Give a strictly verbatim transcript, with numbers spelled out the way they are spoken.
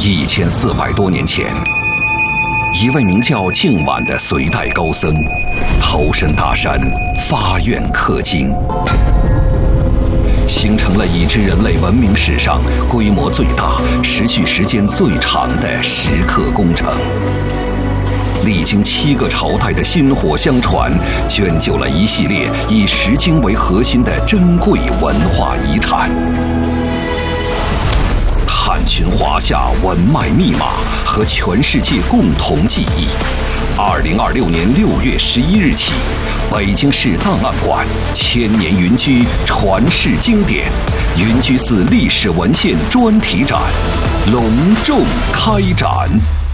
一千四百多年前，一位名叫净晚的隋代高僧，投身大山，发愿刻经，形成了已知人类文明史上规模最大、持续时间最长的石刻工程。历经七个朝代的薪火相传，卷就了一系列以石经为核心的珍贵文化遗产。探寻华夏文脉密码，和全世界共同记忆。二零二六年六月十一日起，北京市档案馆千年云居传世经典云居寺历史文献专题展隆重开展。